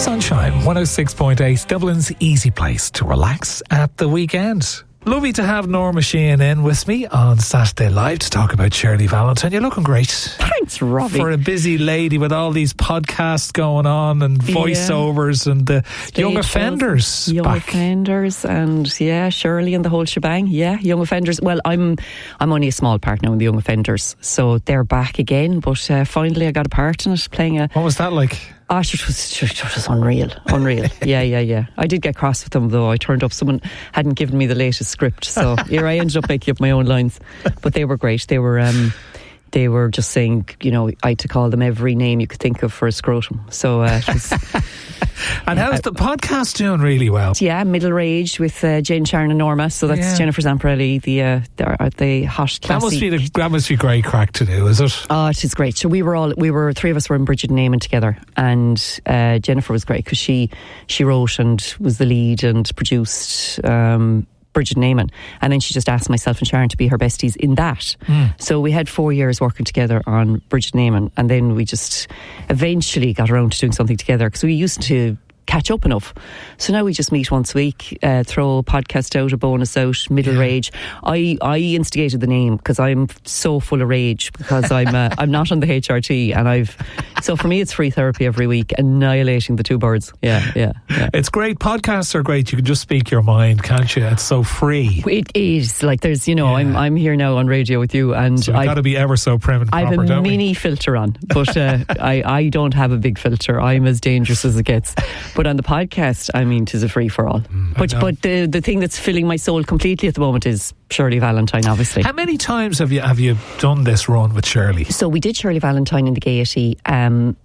Sunshine 106.8, Dublin's easy place to relax at the weekend. Lovely to have Norma Sheehan in with me on Saturday Live to talk about Shirley Valentine. You're looking great. Thanks, Robbie. For a busy lady with all these podcasts going on and voiceovers and the Young Offenders Young back. Offenders and Shirley and the whole shebang. Yeah, Young Offenders. Well, I'm only a small part now in the Young Offenders, so they're back again. But finally, I got a part in it, playing a. What was that like? Oh, it was unreal. Yeah. I did get cross with them though. I turned up, someone hadn't given me the latest script, so here I ended up making up my own lines. But they were great. They were just saying, I had to call them every name you could think of for a scrotum. So it was. And how's the podcast doing? Really well. Yeah, middle-aged with Jane, Sharon and Norma. So that's Jennifer Zamparelli, the hot classy. That must be great crack to do, is it? Oh, it is great. So three of us were in Bridget and Eamon together, and Jennifer was great because she wrote and was the lead and produced Bridget and Eamon, and then she just asked myself and Sharon to be her besties in that. So we had 4 years working together on Bridget and Eamon, and then we just eventually got around to doing something together because we used to catch up enough. So now we just meet once a week, throw a podcast out, a bonus out, middle rage. I instigated the name because I'm so full of rage because I'm not on the HRT, and so for me it's free therapy every week, annihilating the two birds. Yeah. It's great. Podcasts are great. You can just speak your mind, can't you? It's so free. It is. Like there's, I'm here now on radio with you, and so I've got to be ever so prim and proper. I have a mini filter on, but I don't have a big filter. I'm as dangerous as it gets. But on the podcast, I mean, 'tis a free for all. But the thing that's filling my soul completely at the moment is Shirley Valentine, obviously. How many times have you done this run with Shirley? So we did Shirley Valentine in the Gaiety, and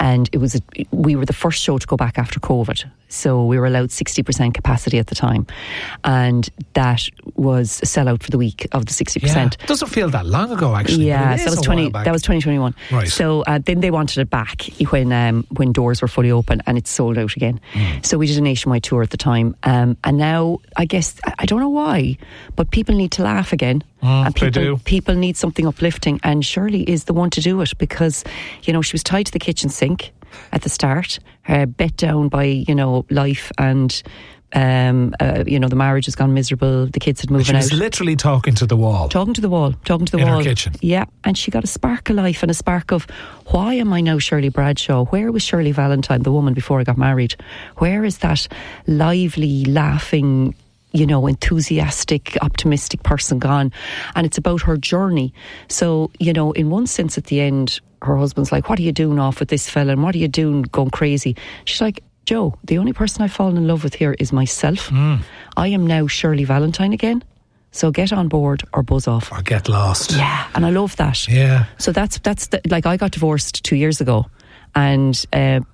we were the first show to go back after COVID. So we were allowed 60% capacity at the time, and that was a sellout for the week of the 60%. It doesn't feel that long ago, actually. Yeah, so that was 2021. Right. So then they wanted it back when doors were fully open, and it's sold out again. So we did a nationwide tour at the time, and now I guess I don't know why, but people need to laugh again. And people need something uplifting, and Shirley is the one to do it because she was tied to the kitchen sink at the start, bet down by life, and the marriage has gone miserable, the kids had moved out. She was literally talking to the wall in her kitchen. Yeah, and she got a spark of life and a spark of, why am I now Shirley Bradshaw? Where was Shirley Valentine, the woman before I got married? Where is that lively, laughing, enthusiastic, optimistic person gone? And it's about her journey. So, in one sense at the end, her husband's like, what are you doing off with this fella, and what are you doing going crazy? She's like, Joe, the only person I've fallen in love with here is myself. I am now Shirley Valentine again. So get on board or buzz off. Or get lost. Yeah, and I love that. Yeah. So that's I got divorced 2 years ago, and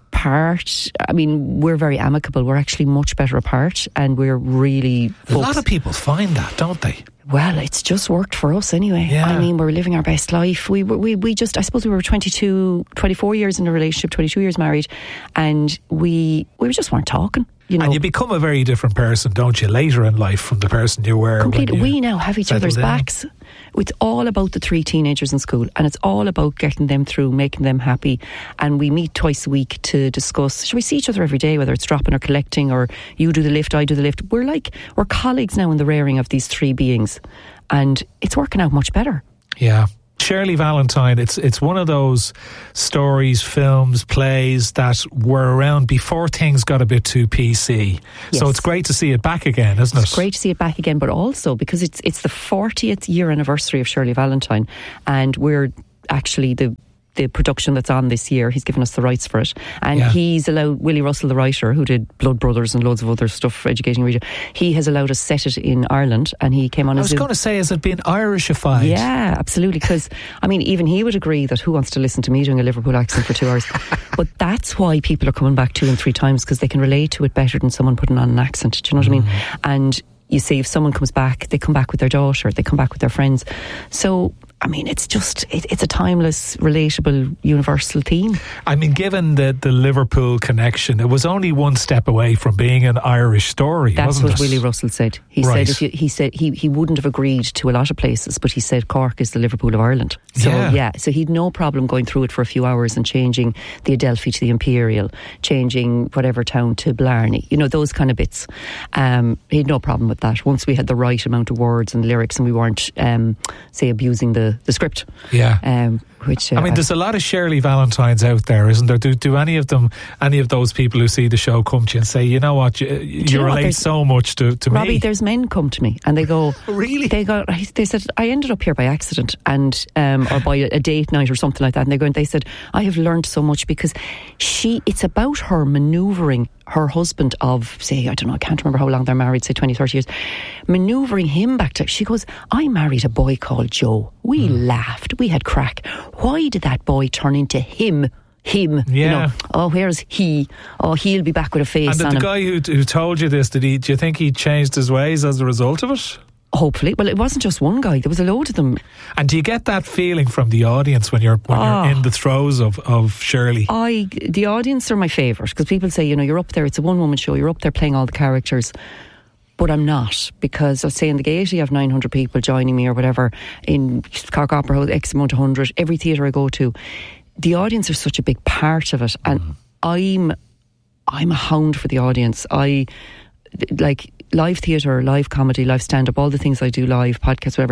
we're very amicable. We're actually much better apart, and we're really A lot of people find that, don't they? Well, it's just worked for us anyway. Yeah. We're living our best life. We suppose we were 24 years in a relationship, 22 years married, and we just weren't talking. And you become a very different person, don't you, later in life from the person you were. Completely. We now have each other's backs. It's all about the 3 teenagers in school, and it's all about getting them through, making them happy. And we meet twice a week to discuss. Should we see each other every day, whether it's dropping or collecting, or you do the lift, I do the lift? We're colleagues now in the rearing of these 3 beings, and it's working out much better. Yeah. Shirley Valentine, it's one of those stories, films, plays that were around before things got a bit too PC. Yes. So it's great to see it back again, isn't it? It's great to see it back again, but also because it's the 40th year anniversary of Shirley Valentine, and we're actually the production that's on this year, he's given us the rights for it, and he's allowed Willie Russell, the writer who did Blood Brothers and loads of other stuff for Educating Media, he has allowed us set it in Ireland, and he came on I was going to say, has it been Irishified? Yeah, absolutely, because even he would agree that who wants to listen to me doing a Liverpool accent for 2 hours? But that's why people are coming back 2 and 3 times, because they can relate to it better than someone putting on an accent. Do you know what I mean? And you see, if someone comes back, they come back with their daughter, they come back with their friends. So I mean, it's just, it's a timeless, relatable, universal theme. I mean, given the Liverpool connection, it was only one step away from being an Irish story, That's wasn't what it? Willie Russell said. He Right. said he wouldn't have agreed to a lot of places, but he said Cork is the Liverpool of Ireland. So so he'd no problem going through it for a few hours and changing the Adelphi to the Imperial, changing whatever town to Blarney, you know, those kind of bits. He'd no problem with that once we had the right amount of words and lyrics and we weren't, say, abusing the script. Yeah. Which I mean, there's a lot of Shirley Valentines out there, isn't there? Do any of those people who see the show come to you and say, you know what, you relate so much to Robbie, me? there's men come to me and they go, Really? They said, I ended up here by accident and or by a date night or something like that. And they said, I have learned so much because it's about her manoeuvring her husband of, say, I don't know, I can't remember how long they're married, say 20, 30 years, manoeuvring him back to, she goes, I married a boy called Joe. We laughed, we had crack. Why did that boy turn into him? You know, oh, where's he? Oh, he'll be back with a face on him. And the guy who told you this, do you think he changed his ways as a result of it? Hopefully. Well, it wasn't just one guy, there was a load of them. And do you get that feeling from the audience when you're in the throes of Shirley? The audience are my favourite because people say, you know, you're up there, it's a one-woman show, you're up there playing all the characters. But I'm not, because I'll say in the Gaiety I have 900 people joining me or whatever, in Cork Opera House X amount of 100, every theatre I go to. The audience are such a big part of it, and I'm a hound for the audience. I like live theatre, live comedy, live stand-up, all the things I do live, podcasts, whatever.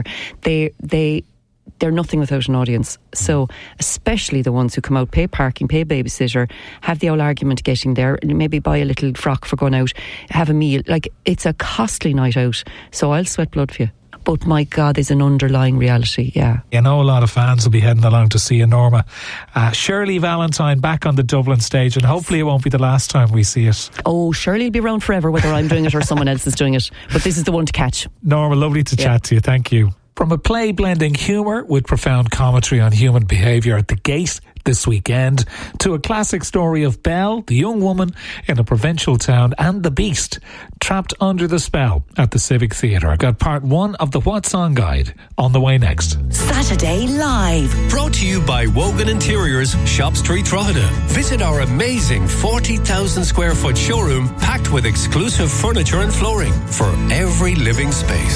They're nothing without an audience. So especially the ones who come out, pay parking, pay babysitter, have the old argument getting there, maybe buy a little frock for going out, have a meal. Like, it's a costly night out. So I'll sweat blood for you. But my God, there's an underlying reality, yeah. You know, a lot of fans will be heading along to see you, Norma. Shirley Valentine back on the Dublin stage, and hopefully it won't be the last time we see it. Oh, Shirley will be around forever, whether I'm doing it or someone else is doing it. But this is the one to catch. Norma, lovely to chat to you. Thank you. From a play blending humour with profound commentary on human behaviour at the Gate this weekend, to a classic story of Belle, the young woman in a provincial town, and the Beast, trapped under the spell at the Civic Theatre. I've got part 1 of the What's On Guide on the way next. Saturday Live. Brought to you by Wogan Interiors, Shop Street, Drogheda. Visit our amazing 40,000 square foot showroom packed with exclusive furniture and flooring for every living space.